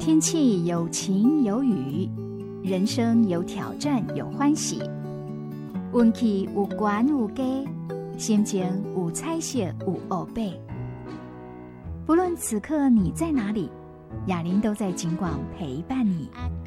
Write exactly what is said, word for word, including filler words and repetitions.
天气有晴有雨，人生有挑战有欢喜，运气有悬有低，心情有彩色有乌白。不论此刻你在哪里，雅玲都在景广陪伴你。